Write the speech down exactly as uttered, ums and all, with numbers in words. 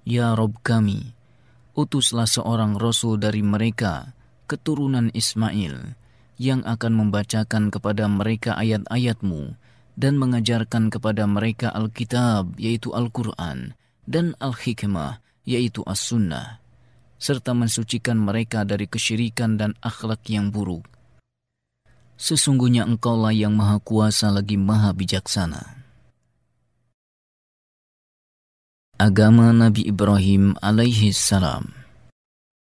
Ya Rabb kami, utuslah seorang Rasul dari mereka, keturunan Ismail, yang akan membacakan kepada mereka ayat-ayat-Mu dan mengajarkan kepada mereka Alkitab, yaitu Al-Quran, dan Al-Hikmah, yaitu As-Sunnah, serta mensucikan mereka dari kesyirikan dan akhlak yang buruk. Sesungguhnya Engkaulah yang Maha Kuasa lagi Maha Bijaksana. Agama Nabi Ibrahim alaihi salam.